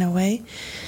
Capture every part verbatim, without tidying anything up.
in a way.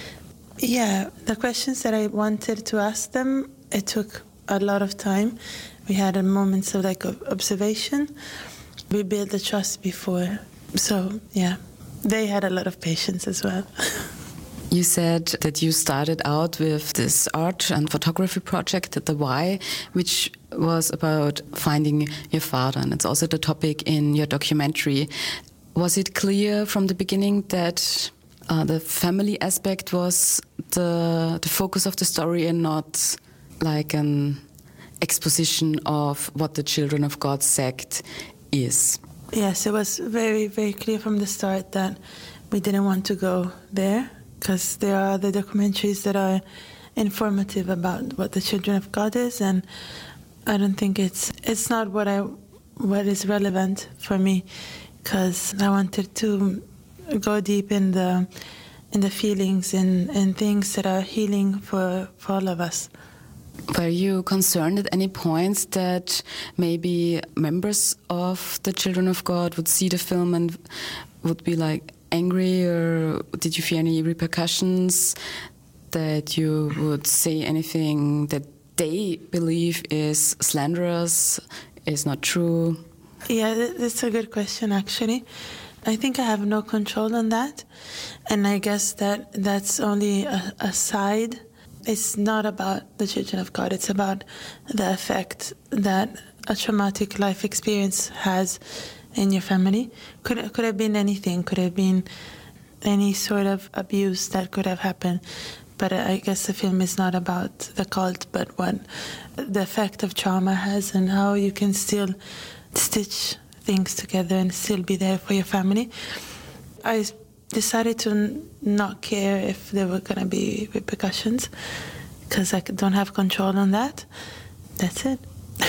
Yeah, the questions that I wanted to ask them, it took a lot of time. We had a moments of like observation. We built the trust before. So yeah, they had a lot of patience as well. You said that you started out with this art and photography project at the Y, which was about finding your father, and it's also the topic in your documentary. Was it clear from the beginning that uh, the family aspect was the, the focus of the story and not like an exposition of what the Children of God sect is? Yes, it was very, very clear from the start that we didn't want to go there, because there are other documentaries that are informative about what the Children of God is, and I don't think it's it's not what I what is relevant for me, because I wanted to go deep in the in the feelings and, and things that are healing for, for all of us. Were you concerned at any points that maybe members of the Children of God would see the film and would be like angry, or did you fear any repercussions, that you would say anything that they believe is slanderous, is not true? Yeah, that's a good question, actually. I think I have no control on that, and I guess that that's only a, a side. It's not about the Children of God, it's about the effect that a traumatic life experience has in your family. Could could have been anything, could have been any sort of abuse that could have happened. But I guess the film is not about the cult, but what the effect of trauma has and how you can still stitch things together and still be there for your family. I decided to n- not care if there were going to be repercussions, because I don't have control on that. That's it.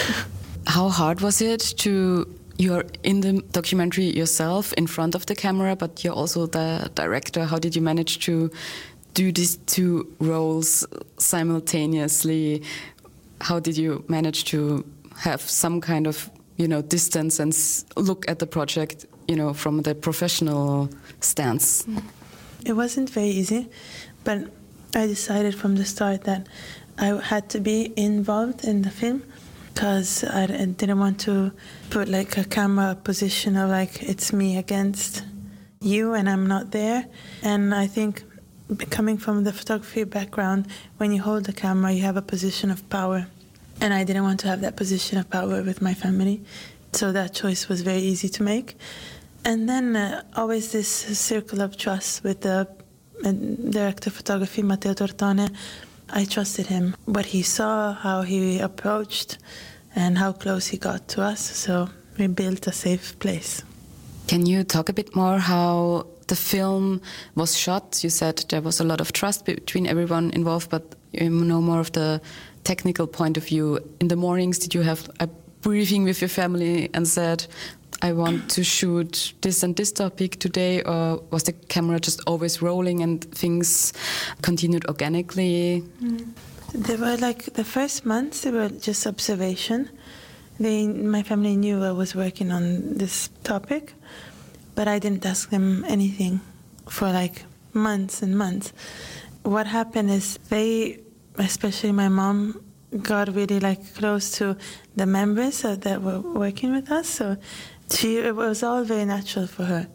How hard was it to, you're in the documentary yourself in front of the camera, but you're also the director. How did you manage to do these two roles simultaneously? How did you manage to have some kind of, you know, distance and s- look at the project, you know, from the professional stance? It wasn't very easy, but I decided from the start that I had to be involved in the film, because I didn't want to put like a camera position of like it's me against you and I'm not there. And I think coming from the photography background, when you hold the camera, you have a position of power. And I didn't want to have that position of power with my family. So that choice was very easy to make. And then uh, always this circle of trust with the uh, director of photography, Matteo Tortone. I trusted him, what he saw, how he approached, and how close he got to us. So we built a safe place. Can you talk a bit more how the film was shot? You said there was a lot of trust between everyone involved, but you know more of the technical point of view. In the mornings, did you have a briefing with your family and said, I want to shoot this and this topic today, or was the camera just always rolling and things continued organically? Mm. They were like, the first months, they were just observation. They, my family knew I was working on this topic, but I didn't ask them anything for like months and months. What happened is they, especially my mom, got really like close to the members that were working with us. So she, it was all very natural for her.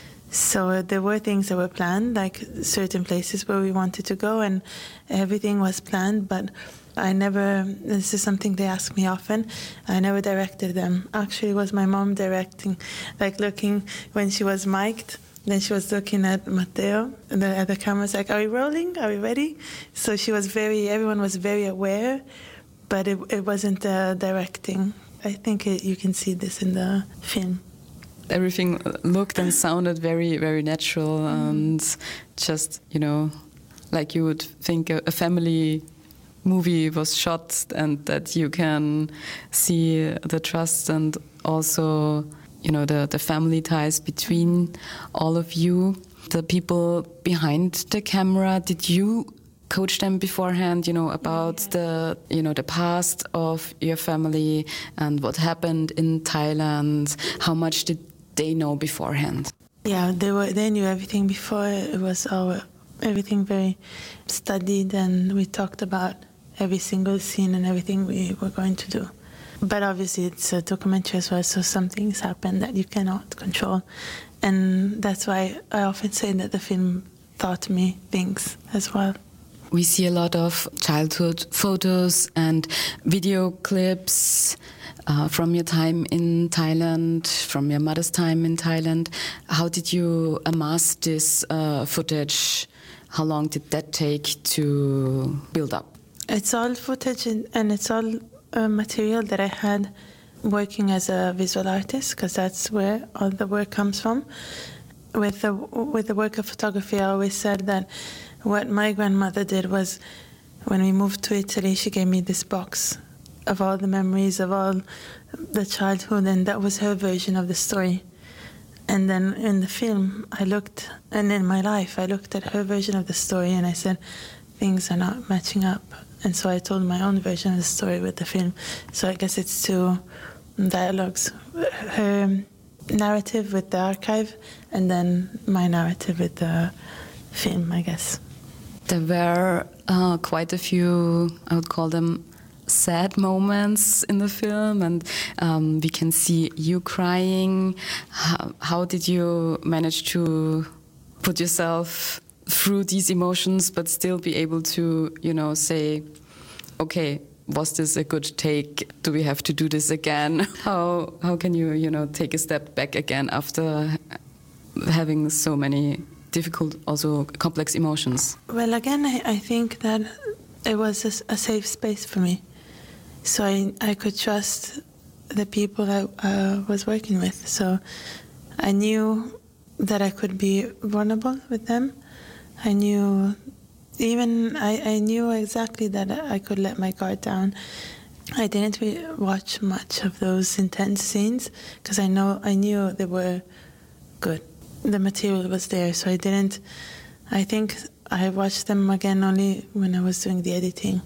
So uh, there were things that were planned, like certain places where we wanted to go, and everything was planned, but I never, this is something they ask me often, I never directed them. Actually, it was my mom directing, like looking when she was mic'd, then she was looking at Matteo, and the, at the camera, like, are we rolling? Are we ready? So she was very, everyone was very aware, but it, it wasn't uh, directing. I think it, you can see this in the film. Everything looked and sounded very, very natural, mm. and just, you know, like you would think a, a family movie was shot, and that you can see the trust and also, you know, the, the family ties between all of you. The people behind the camera, did you coach them beforehand, you know, about yeah. the, you know, the past of your family and what happened in Thailand? How much did they know beforehand? Yeah, they were. They knew everything before. It was our everything very studied, and we talked about every single scene and everything we were going to do. But obviously it's a documentary as well, so some things happen that you cannot control. And that's why I often say that the film taught me things as well. We see a lot of childhood photos and video clips uh, from your time in Thailand, from your mother's time in Thailand. How did you amass this uh, footage? How long did that take to build up? It's all footage and, and it's all uh, material that I had working as a visual artist, because that's where all the work comes from. With the, with the work of photography, I always said that what my grandmother did was, when we moved to Italy, she gave me this box of all the memories of all the childhood, and that was her version of the story. And then in the film, I looked, and in my life, I looked at her version of the story, and I said, things are not matching up. And so I told my own version of the story with the film. So I guess it's two dialogues. Her narrative with the archive, and then my narrative with the film, I guess. There were uh, quite a few, I would call them, sad moments in the film, and um, we can see you crying. How, how did you manage to put yourself through these emotions but still be able to, you know, say, okay, was this a good take? Do we have to do this again? How how can you, you know, take a step back again after having so many difficult, also complex emotions? Well, again, I, I think that it was a, a safe space for me. So I, I could trust the people I uh, was working with. So I knew that I could be vulnerable with them. I knew, even I, I knew exactly that I could let my guard down. I didn't really watch much of those intense scenes because I know I knew they were good. The material was there, so I didn't. I think I watched them again only when I was doing the editing.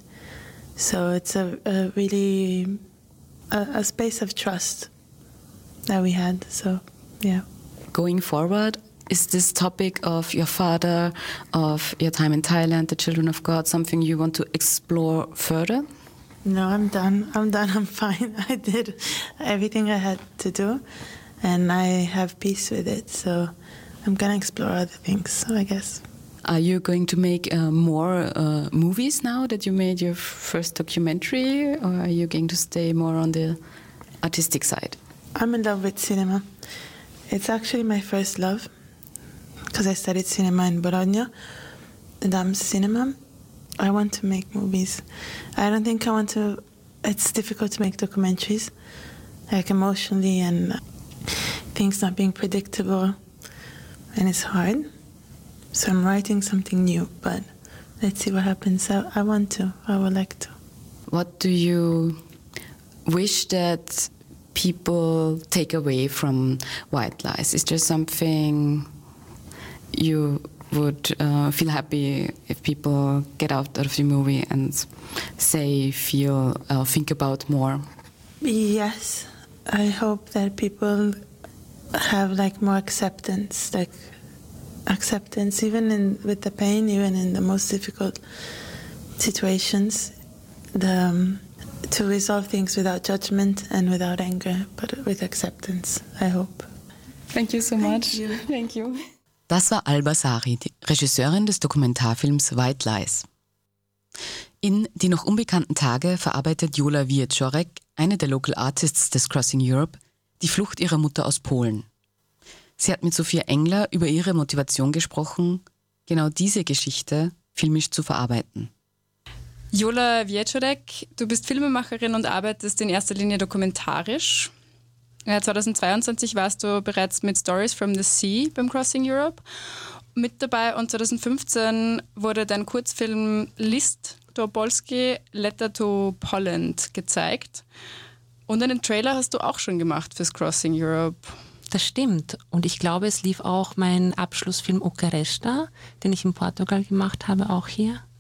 So it's a, a really a, a space of trust that we had. So yeah. Going forward, is this topic of your father, of your time in Thailand, the Children of God, something you want to explore further? No, I'm done. I'm done. I'm fine. I did everything I had to do, and I have peace with it. So I'm gonna explore other things, I guess. Are you going to make uh, more uh, movies now that you made your first documentary, or are you going to stay more on the artistic side? I'm in love with cinema. It's actually my first love, because I studied cinema in Bologna, Dams Cinema. I want to make movies. I don't think I want to... It's difficult to make documentaries, like emotionally, and things not being predictable, and it's hard. So I'm writing something new, but let's see what happens. I, I want to. I would like to. What do you wish that people take away from White Lies? Is there something you would uh, feel happy if people get out of the movie and say, feel, uh, think about more? Yes, I hope that people have like more acceptance, like acceptance, even in with the pain, even in the most difficult situations, the, um, to resolve things without judgment and without anger, but with acceptance, I hope. Thank you so much. Thank you. Thank you. Das war Alba Sari, die Regisseurin des Dokumentarfilms White Lies. In Die noch unbekannten Tage verarbeitet Jola Wieczorek, eine der Local Artists des Crossing Europe, die Flucht ihrer Mutter aus Polen. Sie hat mit Sophia Engler über ihre Motivation gesprochen, genau diese Geschichte filmisch zu verarbeiten. Jola Wieczorek, du bist Filmemacherin und arbeitest in erster Linie dokumentarisch. zweitausendzweiundzwanzig warst du bereits mit Stories from the Sea beim Crossing Europe mit dabei und zweitausendfünfzehn wurde dein Kurzfilm List Topolski Letter to Poland gezeigt. Und einen Trailer hast du auch schon gemacht fürs Crossing Europe. Das stimmt. Und ich glaube, es lief auch mein Abschlussfilm Ucaresta, den ich in Portugal gemacht habe, auch hier.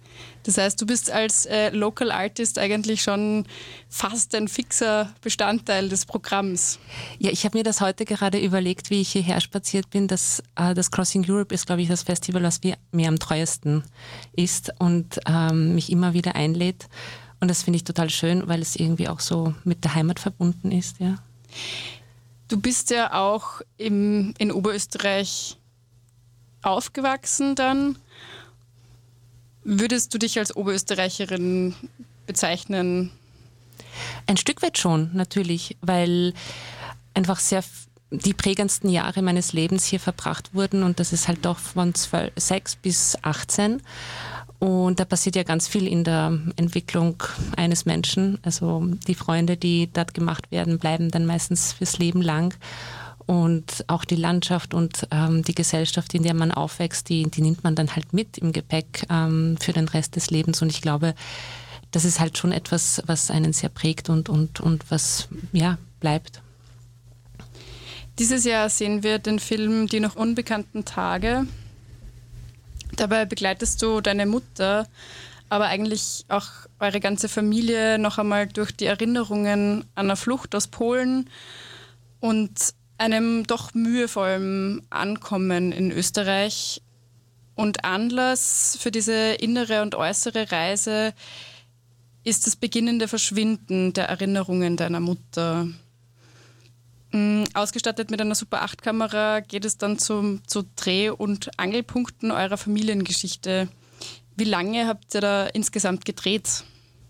Das heißt, du bist als äh, Local Artist eigentlich schon fast ein fixer Bestandteil des Programms. Ja, ich habe mir das heute gerade überlegt, wie ich hierher spaziert bin. Das, äh, das Crossing Europe ist, glaube ich, das Festival, was mir, mir am treuesten ist und ähm, mich immer wieder einlädt. Und das finde ich total schön, weil es irgendwie auch so mit der Heimat verbunden ist. Ja. Du bist ja auch im, in Oberösterreich aufgewachsen dann. Würdest du dich als Oberösterreicherin bezeichnen? Ein Stück weit schon, natürlich, weil einfach sehr die prägendsten Jahre meines Lebens hier verbracht wurden und das ist halt doch von sechs bis achtzehn. Und da passiert ja ganz viel in der Entwicklung eines Menschen. Also die Freunde, die dort gemacht werden, bleiben dann meistens fürs Leben lang. Und auch die Landschaft und ähm, die Gesellschaft, in der man aufwächst, die, die nimmt man dann halt mit im Gepäck ähm, für den Rest des Lebens. Und ich glaube, das ist halt schon etwas, was einen sehr prägt und, und, und was ja, bleibt. Dieses Jahr sehen wir den Film Die noch unbekannten Tage. Dabei begleitest du deine Mutter, aber eigentlich auch eure ganze Familie noch einmal durch die Erinnerungen an eine Flucht aus Polen und einem doch mühevollen Ankommen in Österreich. Und Anlass für diese innere und äußere Reise ist das beginnende Verschwinden der Erinnerungen deiner Mutter. Ausgestattet mit einer Super acht Kamera geht es dann zum, zu Dreh- und Angelpunkten eurer Familiengeschichte. Wie lange habt ihr da insgesamt gedreht?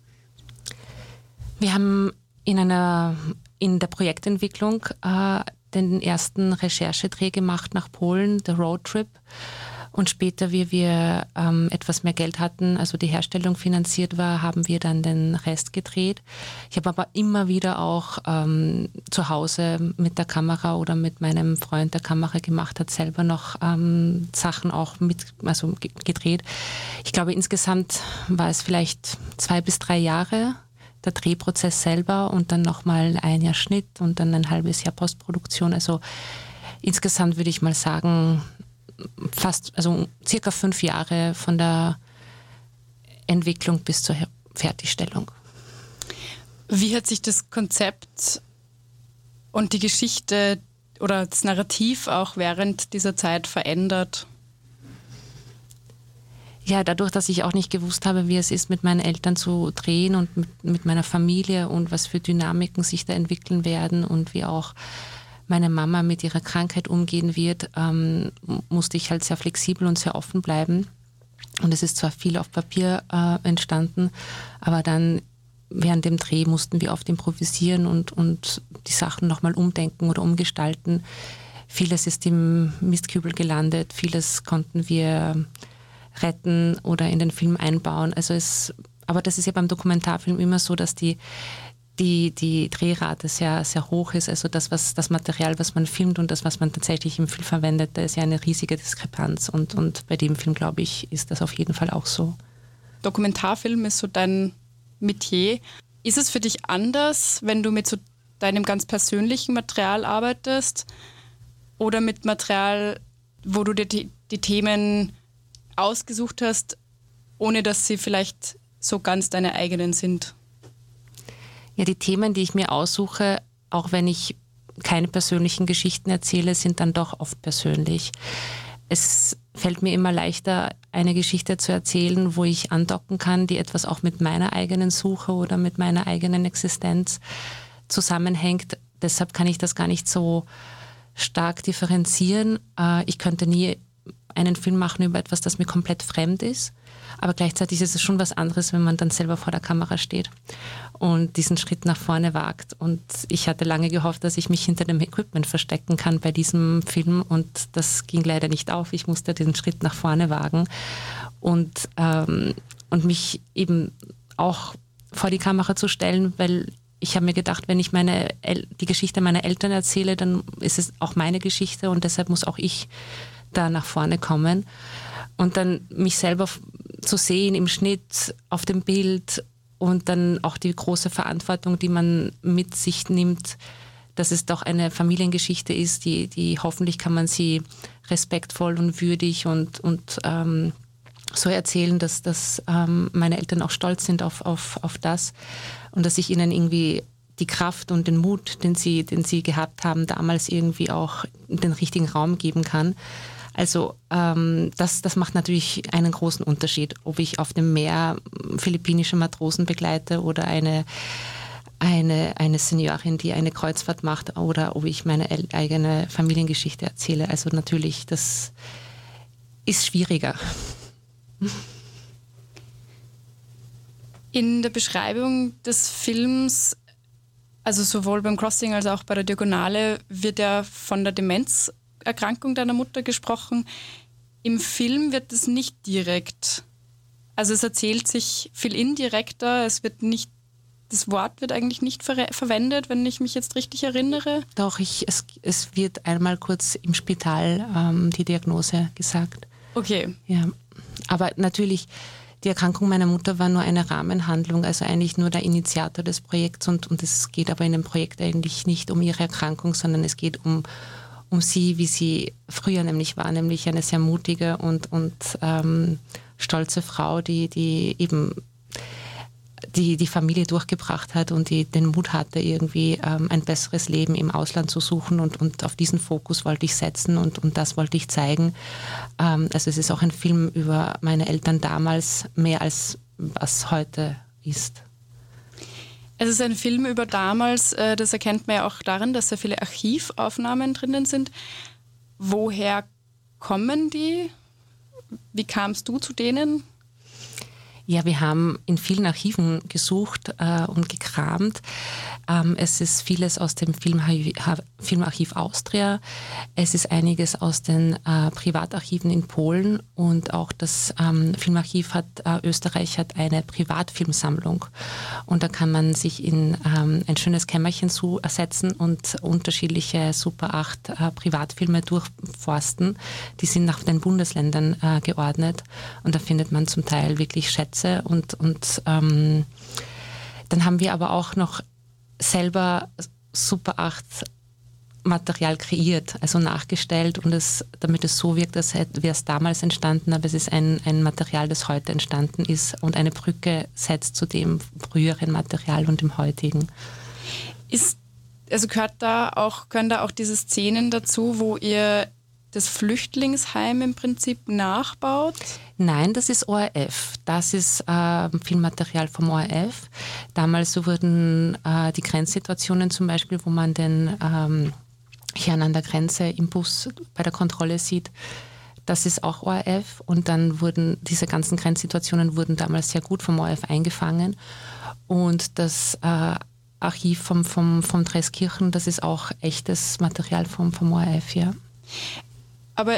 Wir haben in, einer, in der Projektentwicklung äh, den ersten Recherchedreh gemacht nach Polen, der Roadtrip. Und später, wie wir ähm, etwas mehr Geld hatten, also die Herstellung finanziert war, haben wir dann den Rest gedreht. Ich habe aber immer wieder auch ähm, zu Hause mit der Kamera oder mit meinem Freund, der Kamera gemacht hat, selber noch ähm, Sachen auch mit, also gedreht. Ich glaube, insgesamt war es vielleicht zwei bis drei Jahre der Drehprozess selber und dann nochmal ein Jahr Schnitt und dann ein halbes Jahr Postproduktion. Also insgesamt würde ich mal sagen, fast, also circa fünf Jahre von der Entwicklung bis zur Fertigstellung. Wie hat sich das Konzept und die Geschichte oder das Narrativ auch während dieser Zeit verändert? Ja, dadurch, dass ich auch nicht gewusst habe, wie es ist, mit meinen Eltern zu drehen und mit, mit meiner Familie und was für Dynamiken sich da entwickeln werden und wie auch meine Mama mit ihrer Krankheit umgehen wird, ähm, musste ich halt sehr flexibel und sehr offen bleiben. Und es ist zwar viel auf Papier äh, entstanden, aber dann während dem Dreh mussten wir oft improvisieren und, und die Sachen nochmal umdenken oder umgestalten. Vieles ist im Mistkübel gelandet, vieles konnten wir retten oder in den Film einbauen. Also es, aber das ist ja beim Dokumentarfilm immer so, dass die Die, die Drehrate sehr, sehr hoch ist. Also das, was, das Material, was man filmt und das, was man tatsächlich im Film verwendet, da ist ja eine riesige Diskrepanz. Und, und bei dem Film, glaube ich, ist das auf jeden Fall auch so. Dokumentarfilm ist so dein Metier. Ist es für dich anders, wenn du mit so deinem ganz persönlichen Material arbeitest oder mit Material, wo du dir die, die Themen ausgesucht hast, ohne dass sie vielleicht so ganz deine eigenen sind? Ja, die Themen, die ich mir aussuche, auch wenn ich keine persönlichen Geschichten erzähle, sind dann doch oft persönlich. Es fällt mir immer leichter, eine Geschichte zu erzählen, wo ich andocken kann, die etwas auch mit meiner eigenen Suche oder mit meiner eigenen Existenz zusammenhängt. Deshalb kann ich das gar nicht so stark differenzieren. Ich könnte nie einen Film machen über etwas, das mir komplett fremd ist. Aber gleichzeitig ist es schon was anderes, wenn man dann selber vor der Kamera steht und diesen Schritt nach vorne wagt. Und ich hatte lange gehofft, dass ich mich hinter dem Equipment verstecken kann bei diesem Film und das ging leider nicht auf. Ich musste diesen Schritt nach vorne wagen und, ähm, und mich eben auch vor die Kamera zu stellen, weil ich habe mir gedacht, wenn ich meine El- die Geschichte meiner Eltern erzähle, dann ist es auch meine Geschichte und deshalb muss auch ich da nach vorne kommen. Und dann mich selber zu sehen im Schnitt, auf dem Bild und dann auch die große Verantwortung, die man mit sich nimmt, dass es doch eine Familiengeschichte ist, die, die hoffentlich kann man sie respektvoll und würdig und, und ähm, so erzählen, dass, dass ähm, meine Eltern auch stolz sind auf, auf, auf das und dass ich ihnen irgendwie die Kraft und den Mut, den sie, den sie gehabt haben, damals irgendwie auch den richtigen Raum geben kann. Also ähm, das, das macht natürlich einen großen Unterschied, ob ich auf dem Meer philippinische Matrosen begleite oder eine, eine, eine Seniorin, die eine Kreuzfahrt macht, oder ob ich meine eigene Familiengeschichte erzähle. Also natürlich, das ist schwieriger. In der Beschreibung des Films, also sowohl beim Crossing als auch bei der Diagonale, wird ja von der Demenzerkrankung deiner Mutter gesprochen. Im Film wird es nicht direkt, also es erzählt sich viel indirekter, es wird nicht, das Wort wird eigentlich nicht ver- verwendet, wenn ich mich jetzt richtig erinnere. Doch, ich, es, es wird einmal kurz im Spital ähm, die Diagnose gesagt. Okay. Ja, aber natürlich, die Erkrankung meiner Mutter war nur eine Rahmenhandlung, also eigentlich nur der Initiator des Projekts, und, und es geht aber in dem Projekt eigentlich nicht um ihre Erkrankung, sondern es geht um, um sie, wie sie früher nämlich war, nämlich eine sehr mutige und, und ähm, stolze Frau, die, die eben die, die Familie durchgebracht hat und die den Mut hatte, irgendwie ähm, ein besseres Leben im Ausland zu suchen, und, und auf diesen Fokus wollte ich setzen und, und das wollte ich zeigen. Ähm, also es ist auch ein Film über meine Eltern damals, mehr als was heute ist. Es ist ein Film über damals, äh, das erkennt man ja auch darin, dass sehr viele Archivaufnahmen drinnen sind. Woher kommen die? Wie kamst du zu denen? Ja, wir haben in vielen Archiven gesucht äh, und gekramt. Ähm, es ist vieles aus dem Filmarchiv, Filmarchiv Austria. Es ist einiges aus den äh, Privatarchiven in Polen, und auch das ähm, Filmarchiv hat, äh, Österreich hat eine Privatfilmsammlung. Und da kann man sich in ähm, ein schönes Kämmerchen zu ersetzen und unterschiedliche Super acht äh, Privatfilme durchforsten. Die sind nach den Bundesländern äh, geordnet, und da findet man zum Teil wirklich Schätze. Und, und ähm, dann haben wir aber auch noch selber Super acht Material kreiert, also nachgestellt, und es, damit es so wirkt, als wäre es damals entstanden, aber es ist ein, ein Material, das heute entstanden ist und eine Brücke setzt zu dem früheren Material und dem heutigen. Ist, also gehört da auch, gehören da auch diese Szenen dazu, wo ihr das Flüchtlingsheim im Prinzip nachbaut? Nein, das ist O R F. Das ist äh, Filmmaterial vom O R F. Damals wurden äh, die Grenzsituationen zum Beispiel, wo man den ähm, Herrn an der Grenze im Bus bei der Kontrolle sieht, das ist auch O R F. Und dann wurden diese ganzen Grenzsituationen wurden damals sehr gut vom O R F eingefangen. Und das äh, Archiv vom, vom, vom Dreskirchen, das ist auch echtes Material vom, vom O R F, ja. Aber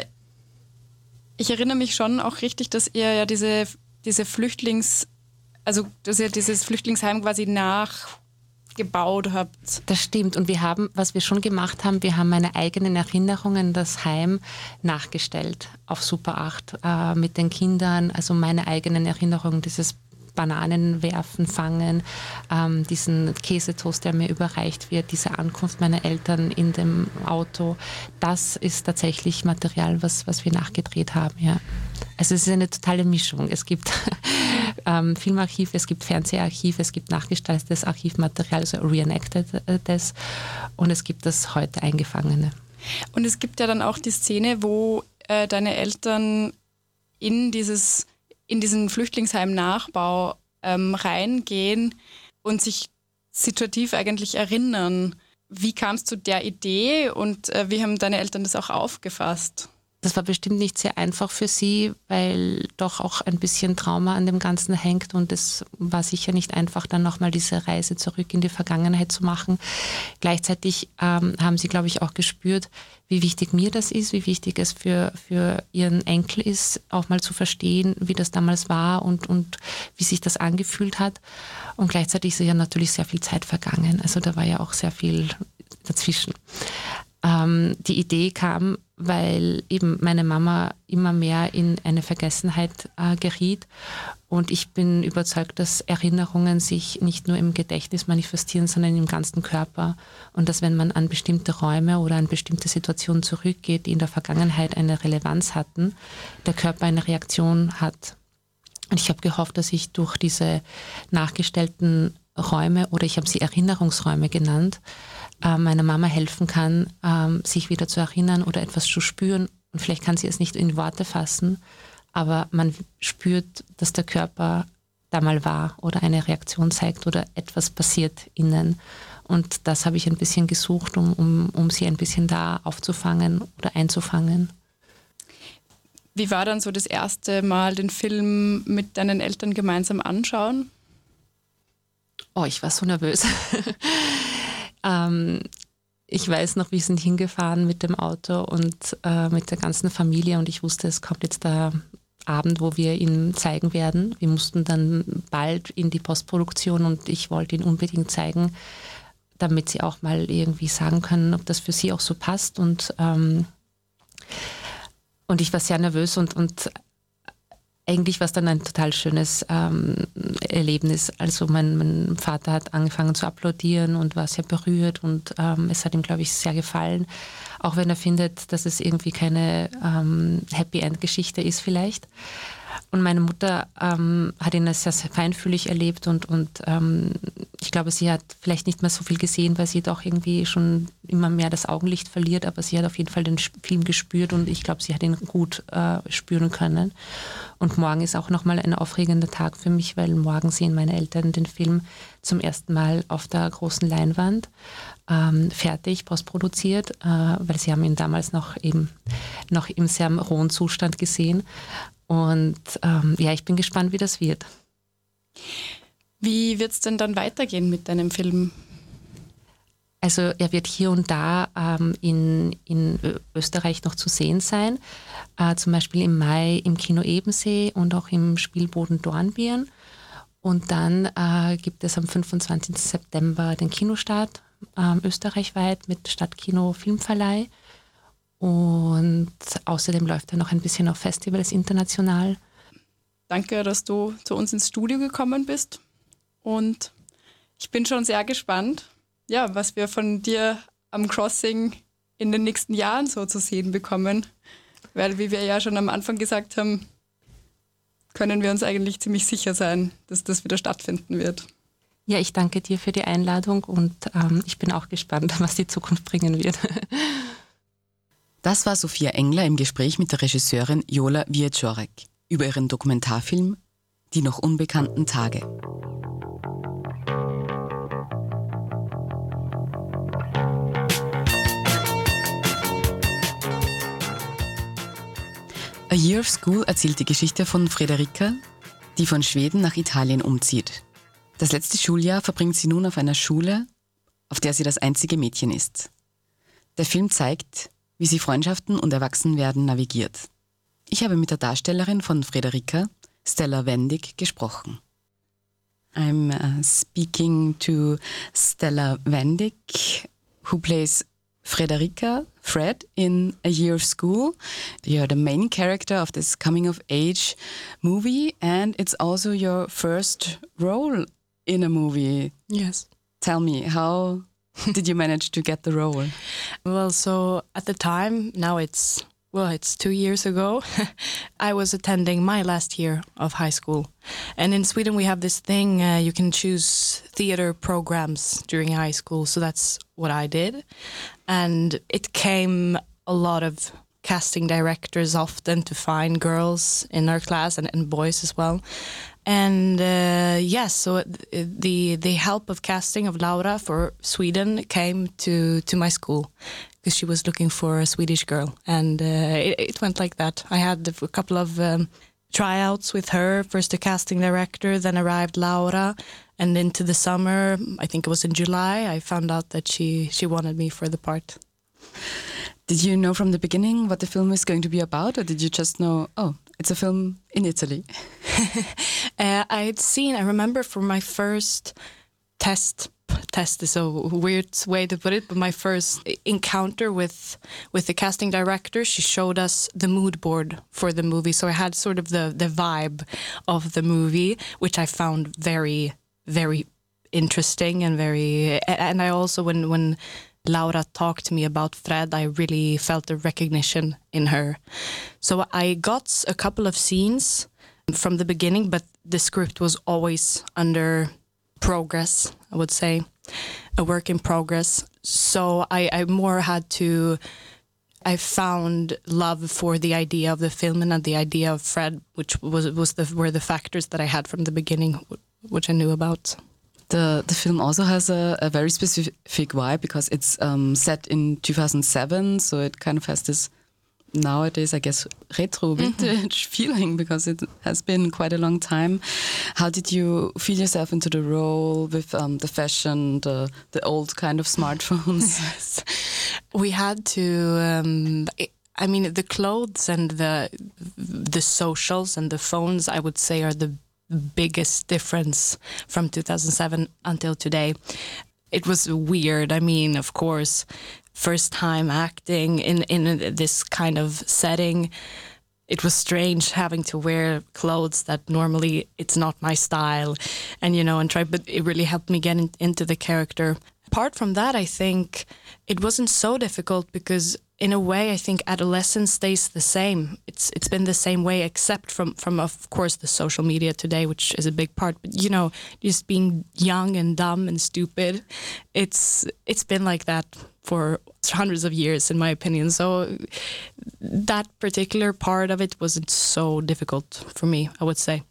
ich erinnere mich schon auch richtig, dass ihr ja diese, diese Flüchtlings, also dass ihr dieses Flüchtlingsheim quasi nachgebaut habt. Das stimmt. Und wir haben, was wir schon gemacht haben, wir haben meine eigenen Erinnerungen an das Heim nachgestellt auf Super acht äh, mit den Kindern, also meine eigenen Erinnerungen, dieses Bananen werfen, fangen, ähm, diesen Käsetoast, der mir überreicht wird, diese Ankunft meiner Eltern in dem Auto, das ist tatsächlich Material, was, was wir nachgedreht haben, ja. Also es ist eine totale Mischung. Es gibt ähm, Filmarchiv, es gibt Fernseharchiv, es gibt nachgestaltetes Archivmaterial, also Reenactedes, und es gibt das heute Eingefangene. Und es gibt ja dann auch die Szene, wo äh, deine Eltern in dieses in diesen Flüchtlingsheim-Nachbau ähm, reingehen und sich situativ eigentlich erinnern. Wie kam es zu der Idee und äh, wie haben deine Eltern das auch aufgefasst? Das war bestimmt nicht sehr einfach für sie, weil doch auch ein bisschen Trauma an dem Ganzen hängt, und es war sicher nicht einfach, dann nochmal diese Reise zurück in die Vergangenheit zu machen. Gleichzeitig ähm, haben sie, glaube ich, auch gespürt, wie wichtig mir das ist, wie wichtig es für, für ihren Enkel ist, auch mal zu verstehen, wie das damals war und, und wie sich das angefühlt hat. Und gleichzeitig ist ja natürlich sehr viel Zeit vergangen. Also da war ja auch sehr viel dazwischen. Ähm, die Idee kam, weil eben meine Mama immer mehr in eine Vergessenheit äh, geriet, und ich bin überzeugt, dass Erinnerungen sich nicht nur im Gedächtnis manifestieren, sondern im ganzen Körper, und dass, wenn man an bestimmte Räume oder an bestimmte Situationen zurückgeht, die in der Vergangenheit eine Relevanz hatten, der Körper eine Reaktion hat Und ich habe gehofft, dass ich durch diese nachgestellten Räume, oder ich habe sie Erinnerungsräume genannt, äh, meiner Mama helfen kann, äh, sich wieder zu erinnern oder etwas zu spüren. Und vielleicht kann sie es nicht in Worte fassen, aber man spürt, dass der Körper da mal war oder eine Reaktion zeigt oder etwas passiert innen. Und das habe ich ein bisschen gesucht, um, um, um sie ein bisschen da aufzufangen oder einzufangen. Wie war dann so das erste Mal den Film mit deinen Eltern gemeinsam anschauen? Oh, ich war so nervös. ähm, ich weiß noch, wir sind hingefahren mit dem Auto und äh, mit der ganzen Familie und ich wusste, es kommt jetzt der Abend, wo wir ihn zeigen werden. Wir mussten dann bald in die Postproduktion und ich wollte ihn unbedingt zeigen, damit sie auch mal irgendwie sagen können, ob das für sie auch so passt. Und, ähm, und ich war sehr nervös und, und eigentlich war es dann ein total schönes ähm, Erlebnis. Also mein, mein Vater hat angefangen zu applaudieren und war sehr berührt und ähm, es hat ihm, glaube ich, sehr gefallen. Auch wenn er findet, dass es irgendwie keine ähm, Happy-End-Geschichte ist vielleicht. Und meine Mutter ähm, hat ihn sehr, sehr feinfühlig erlebt und, und ähm, ich glaube, sie hat vielleicht nicht mehr so viel gesehen, weil sie doch irgendwie schon immer mehr das Augenlicht verliert, aber sie hat auf jeden Fall den Film gespürt und ich glaube, sie hat ihn gut äh, spüren können. Und morgen ist auch nochmal ein aufregender Tag für mich, weil morgen sehen meine Eltern den Film zum ersten Mal auf der großen Leinwand, ähm, fertig, postproduziert, äh, weil sie haben ihn damals noch eben noch im sehr rohen Zustand gesehen. Und ähm, ja, ich bin gespannt, wie das wird. Wie wird es denn dann weitergehen mit deinem Film? Also er wird hier und da ähm, in, in Österreich noch zu sehen sein. Äh, zum Beispiel im Mai im Kino Ebensee und auch im Spielboden Dornbirn. Und dann äh, gibt es am fünfundzwanzigsten September den Kinostart äh, österreichweit mit Stadtkino Filmverleih. Und außerdem läuft er noch ein bisschen auf Festivals international. Danke, dass du zu uns ins Studio gekommen bist. Und ich bin schon sehr gespannt, ja, was wir von dir am Crossing in den nächsten Jahren so zu sehen bekommen. Weil, wie wir ja schon am Anfang gesagt haben, können wir uns eigentlich ziemlich sicher sein, dass das wieder stattfinden wird. Ja, ich danke dir für die Einladung und ähm, ich bin auch gespannt, was die Zukunft bringen wird. Das war Sophia Engler im Gespräch mit der Regisseurin Jola Wieczorek über ihren Dokumentarfilm Die noch unbekannten Tage. A Year of School erzählt die Geschichte von Frederika, die von Schweden nach Italien umzieht. Das letzte Schuljahr verbringt sie nun auf einer Schule, auf der sie das einzige Mädchen ist. Der Film zeigt, wie sie Freundschaften und Erwachsenwerden navigiert. Ich habe mit der Darstellerin von Frederika, Stella Wendig, gesprochen. I'm uh, speaking to Stella Wendig, who plays Frederika, Fred, in A Year of School. You're the main character of this coming-of-age movie, and it's also your first role in a movie. Yes. Tell me, how did you manage to get the role? Well, so at the time, now it's, well, it's two years ago, I was attending my last year of high school. And in Sweden, we have this thing, uh, you can choose theater programs during high school. So that's what I did. And it came a lot of casting directors often to find girls in our class and, and boys as well. And uh, yes, so the the help of casting of Laura for Sweden came to, to my school because she was looking for a Swedish girl. And uh, it, it went like that. I had a couple of um, tryouts with her, first a casting director, then arrived Laura. And into the summer, I think it was in July, I found out that she, she wanted me for the part. Did you know from the beginning what the film is going to be about, or did you just know, oh, it's a film in Italy? uh, I had seen, I remember for my first test, test is a weird way to put it, but my first encounter with with the casting director, she showed us the mood board for the movie. So I had sort of the, the vibe of the movie, which I found very, very interesting and very, and I also, when, when Laura talked to me about Fred, I really felt the recognition in her. So I got a couple of scenes from the beginning, but the script was always under progress, I would say, a work in progress. So I, I more had to, I found love for the idea of the film and the idea of Fred, which was was the were the factors that I had from the beginning, which I knew about. The the film also has a, a very specific vibe because it's um, set in two thousand seven, so it kind of has this nowadays, I guess, retro vintage mm-hmm. feeling because it has been quite a long time. How did you feel yourself into the role with um, the fashion, the the old kind of smartphones? Yes. We had to. Um, I mean, the clothes and the the socials and the phones, I would say, are the biggest difference from two thousand seven until today. It was weird. I mean, of course, first time acting in, in this kind of setting. It was strange having to wear clothes that normally it's not my style, and you know, and try. But it really helped me get in, into the character. Apart from that, I think it wasn't so difficult because, in a way, I think adolescence stays the same. It's it's been the same way, except from from of course the social media today, which is a big part. But you know, just being young and dumb and stupid, it's it's been like that for hundreds of years, in my opinion. So that particular part of it wasn't so difficult for me, I would say.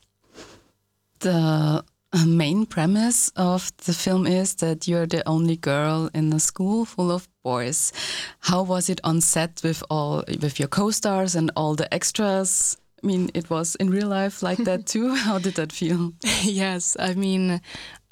The main premise of the film is that you're the only girl in a school full of boys. How was it on set with all with your co-stars and all the extras? I mean, it was in real life like that too. How did that feel? Yes, I mean,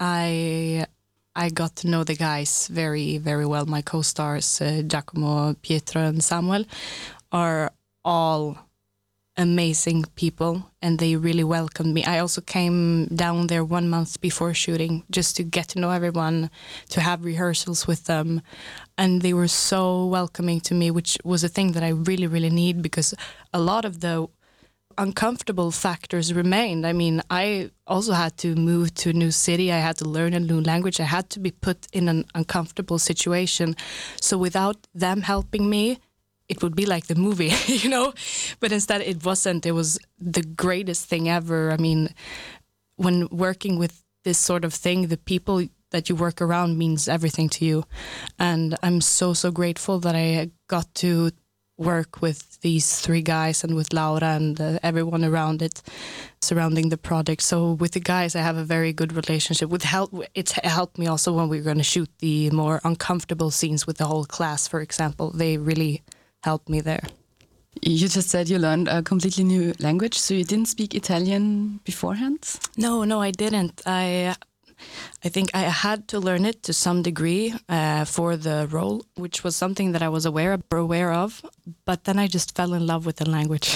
I I got to know the guys very, very well. My co-stars, uh, Giacomo, Pietro, and Samuel, are all amazing people, and they really welcomed me. I also came down there one month before shooting just to get to know everyone, to have rehearsals with them, and they were so welcoming to me, which was a thing that I really, really need, because a lot of the uncomfortable factors remained. I mean, I also had to move to a new city. I had to learn a new language. I had to be put in an uncomfortable situation. So without them helping me, it would be like the movie, you know? But instead it wasn't. It was the greatest thing ever. I mean, when working with this sort of thing, the people that you work around means everything to you. And I'm so, so grateful that I got to work with these three guys and with Laura and uh, everyone around it, surrounding the project. So with the guys, I have a very good relationship. With help, it's helped me also when we were going to shoot the more uncomfortable scenes with the whole class, for example. They really helped me there. You just said you learned a completely new language, so you didn't speak Italian beforehand? No, no, I didn't. I I think I had to learn it to some degree uh, for the role, which was something that I was aware of, aware of. But then I just fell in love with the language.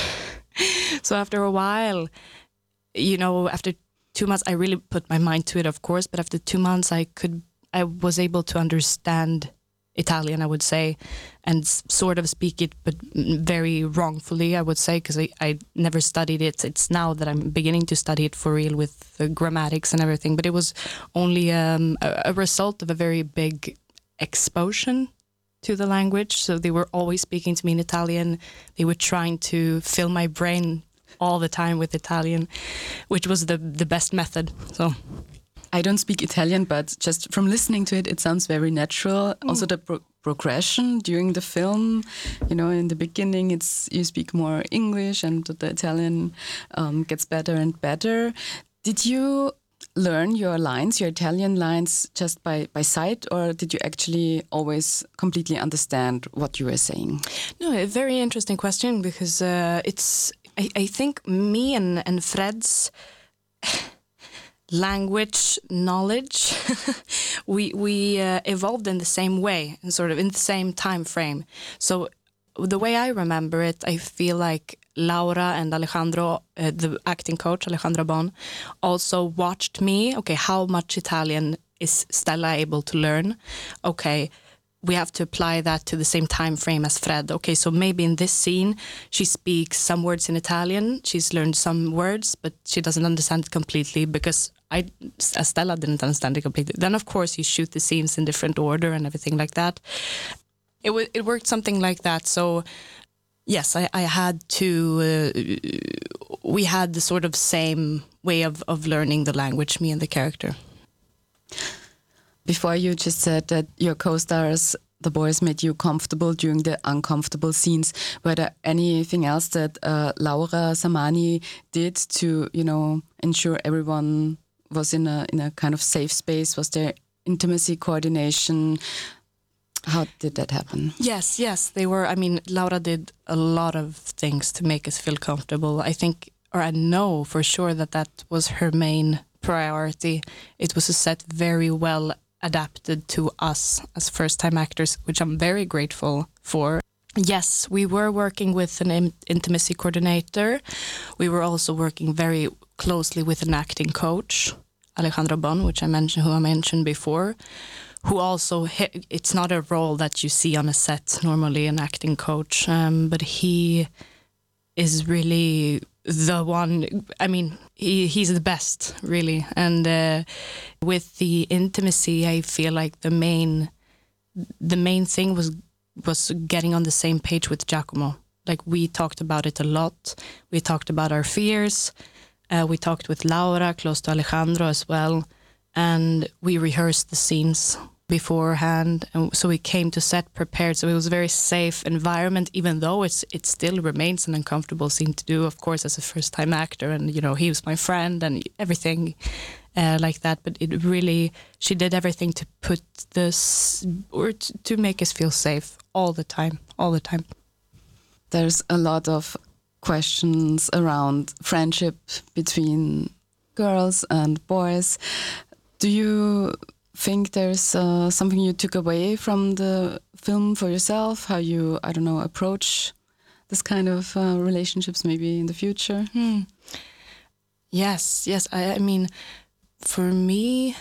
So after a while, you know, after two months, I really put my mind to it, of course. But after two months, I could, I was able to understand Italian, I would say, and sort of speak it, but very wrongfully, I would say, because I, I never studied it. It's now that I'm beginning to study it for real with the grammatics and everything, but it was only um, a, a result of a very big exposure to the language. So they were always speaking to me in Italian. They were trying to fill my brain all the time with Italian, which was the, the best method. So I don't speak Italian, but just from listening to it, it sounds very natural. Mm. Also the pro progression during the film, you know, in the beginning, it's you speak more English and the Italian um, gets better and better. Did you learn your lines, your Italian lines, just by, by sight, or did you actually always completely understand what you were saying? No, a very interesting question, because uh, it's, I, I think me and, and Fred's language knowledge, we we uh, evolved in the same way and sort of in the same time frame. So the way I remember it, I feel like Laura and Alejandro, uh, the acting coach, Alejandro Bon, also watched me. Okay, how much Italian is Stella able to learn? Okay, we have to apply that to the same time frame as Fred. Okay, so maybe in this scene, she speaks some words in Italian. She's learned some words, but she doesn't understand it completely because I, Stella didn't understand it completely. Then, of course, you shoot the scenes in different order and everything like that. It, w it worked something like that. So yes, I, I had to, uh, we had the sort of same way of, of learning the language, me and the character. Before you just said that your co-stars, the boys, made you comfortable during the uncomfortable scenes. Were there anything else that uh, Laura Samani did to, you know, ensure everyone was in a in a kind of safe space? Was there intimacy coordination? How did that happen? Yes, yes, they were. I mean, Laura did a lot of things to make us feel comfortable. I think, or I know for sure that that was her main priority. It was a set very well adapted to us as first-time actors, which I'm very grateful for. Yes, we were working with an in- intimacy coordinator. We were also working very closely with an acting coach, Alejandro Bon, which I mentioned, who I mentioned before, who also, it's not a role that you see on a set normally, an acting coach, um, but he is really the one, I mean, he, he's the best, really. And uh, with the intimacy, I feel like the main the main thing was was getting on the same page with Giacomo. Like, we talked about it a lot. We talked about our fears. Uh, we talked with Laura, close to Alejandro as well. And we rehearsed the scenes beforehand, and so we came to set prepared, so it was a very safe environment, even though it's it still remains an uncomfortable scene to do, of course, as a first-time actor. And you know, he was my friend and everything uh, like that, but it really, she did everything to put this, or to, to make us feel safe all the time all the time. There's a lot of questions around friendship between girls and boys. Do you think there's uh, something you took away from the film for yourself? How you, I don't know, approach this kind of uh, relationships maybe in the future? Hmm. Yes, yes. I, I mean, for me,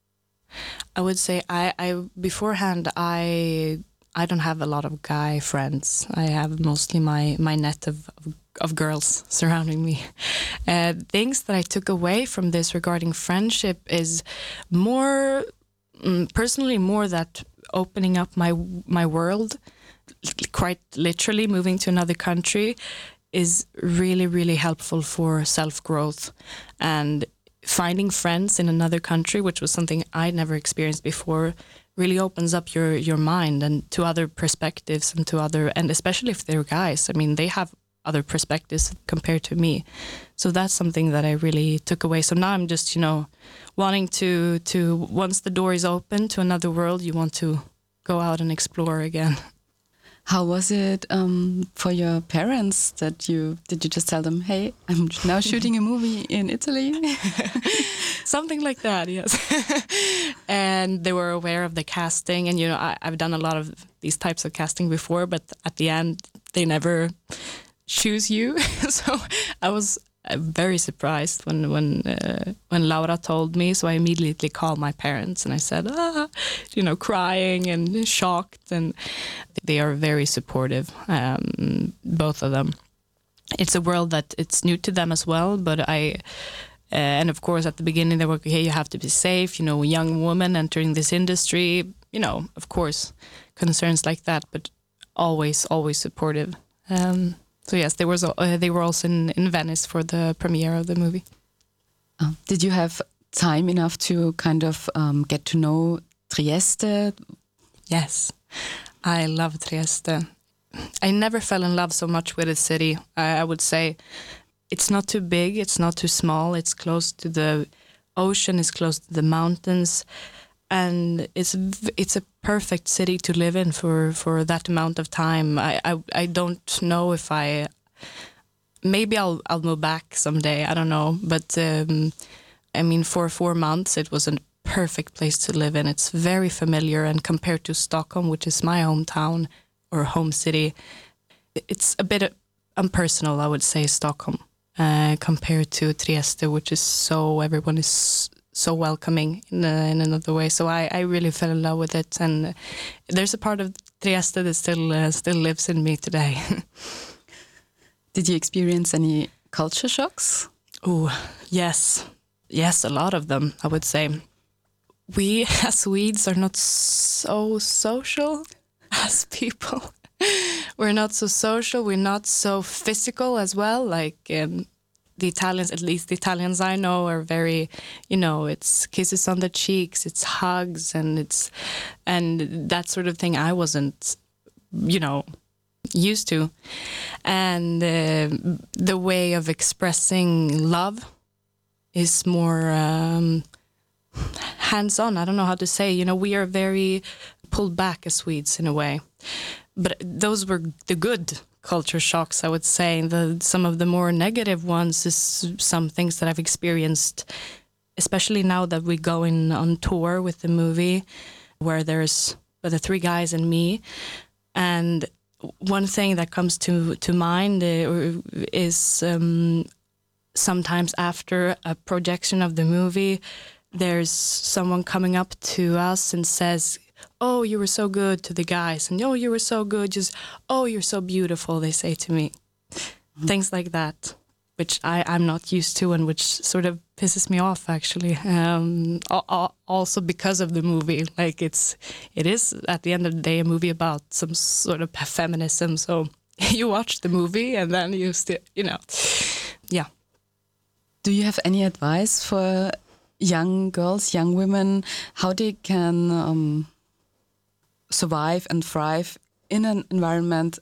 I would say I, I beforehand I I don't have a lot of guy friends. I have mostly my my net of of, of girls surrounding me. Uh, things that I took away from this regarding friendship is more. Personally, more that opening up my my world, quite literally moving to another country, is really, really helpful for self-growth. And finding friends in another country, which was something I'd never experienced before, really opens up your, your mind and to other perspectives and to other, and especially if they're guys. I mean, they have other perspectives compared to me. So that's something that I really took away. So now I'm just, you know, wanting to, to once the door is open to another world, you want to go out and explore again. How was it um, for your parents that you, did you just tell them, hey, I'm now shooting a movie in Italy? Something like that, yes. And they were aware of the casting. And, you know, I, I've done a lot of these types of casting before, but at the end, they never choose you. So I was very surprised when when uh, when Laura told me. So I immediately called my parents and I said, ah, you know, crying and shocked. And they are very supportive, um, both of them. It's a world that it's new to them as well. But I, uh, and of course, at the beginning they were, okay, you have to be safe. You know, a young woman entering this industry. You know, of course, concerns like that. But always, always supportive. Um, So yes, they was uh, they were also in, in Venice for the premiere of the movie. Uh, did you have time enough to kind of um, get to know Trieste? Yes, I love Trieste. I never fell in love so much with a city. I, I would say it's not too big, it's not too small. It's close to the ocean, it's close to the mountains. And it's it's a perfect city to live in for, for that amount of time. I, I I don't know if I maybe I'll I'll move back someday. I don't know, but um, I mean, for four months it was a perfect place to live in. It's very familiar, and compared to Stockholm, which is my hometown or home city, it's a bit impersonal. I would say Stockholm uh, compared to Trieste, which is so everyone is so welcoming in, a, in another way. So I, I really fell in love with it, and there's a part of Trieste that still uh, still lives in me today. Did you experience any culture shocks? Oh, yes. Yes, a lot of them, I would say. We as Swedes are not so social as people. we're not so social. We're not so physical as well. Like um, the Italians, at least the Italians I know, are very, you know, it's kisses on the cheeks, it's hugs, and it's and that sort of thing. I wasn't, you know, used to, and uh, the way of expressing love is more um, hands-on. I don't know how to say. You know, we are very pulled back as Swedes in a way. But those were the good culture shocks, I would say. The, some of the more negative ones is some things that I've experienced, especially now that we go in on tour with the movie, where there's the three guys and me. And one thing that comes to, to mind is um, sometimes after a projection of the movie, there's someone coming up to us and says, "Oh, you were so good," to the guys. And, "Oh, you were so good." Just, "Oh, you're so beautiful," they say to me. Mm-hmm. Things like that, which I, I'm not used to and which sort of pisses me off, actually. Um, also because of the movie. Like, it's, it is, at the end of the day, a movie about some sort of feminism. So you watch the movie and then you still, you know, yeah. Do you have any advice for young girls, young women, how they can um, survive and thrive in an environment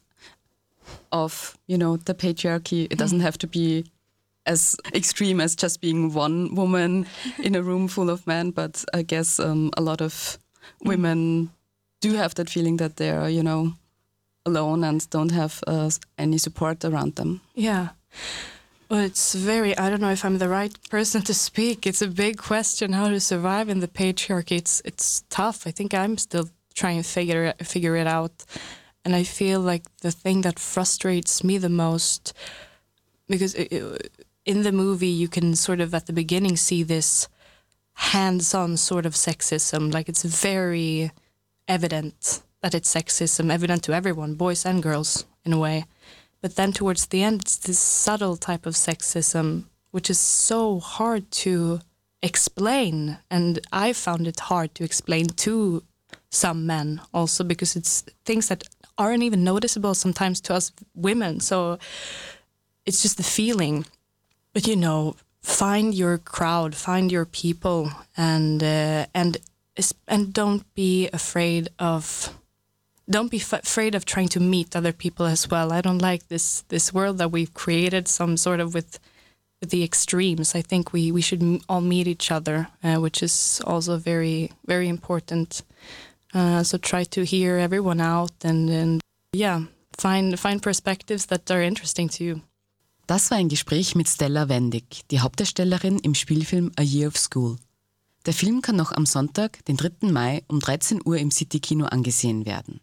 of, you know, the patriarchy? It doesn't have to be as extreme as just being one woman in a room full of men, but I guess um, a lot of women do have that feeling that they're, you know, alone and don't have uh, any support around them. Yeah. Well, it's very, I don't know if I'm the right person to speak. It's a big question, how to survive in the patriarchy. It's it's tough. I think I'm still trying to figure, figure it out. And I feel like the thing that frustrates me the most, because it, it, in the movie you can sort of at the beginning see this hands-on sort of sexism. Like, it's very evident that it's sexism, evident to everyone, boys and girls in a way. But then towards the end, it's this subtle type of sexism, which is so hard to explain. And I found it hard to explain to some men also, because it's things that aren't even noticeable sometimes to us women. So it's just the feeling. But, you know, find your crowd, find your people, and uh, and and don't be afraid of... Don't be f- afraid of trying to meet other people as well. I don't like this this world that we've created, some sort of with, with the extremes. I think we, we should m- all meet each other, uh, which is also very, very important. Uh, so try to hear everyone out and, and yeah, find, find perspectives that are interesting to you. Das war ein Gespräch mit Stella Wendig, die Hauptdarstellerin im Spielfilm A Year of School. Der Film kann noch am Sonntag, den dritten Mai um dreizehn Uhr im City-Kino angesehen werden.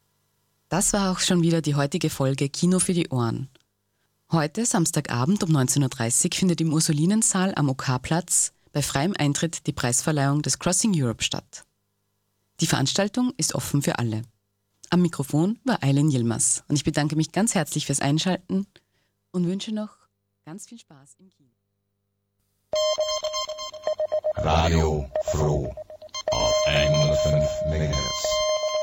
Das war auch schon wieder die heutige Folge Kino für die Ohren. Heute, Samstagabend um neunzehn Uhr dreißig, findet im Ursulinensaal am OK-Platz bei freiem Eintritt die Preisverleihung des Crossing Europe statt. Die Veranstaltung ist offen für alle. Am Mikrofon war Aylin Yilmaz und ich bedanke mich ganz herzlich fürs Einschalten und wünsche noch ganz viel Spaß im Kino. Radio Froh auf einhundertfünf Megahertz.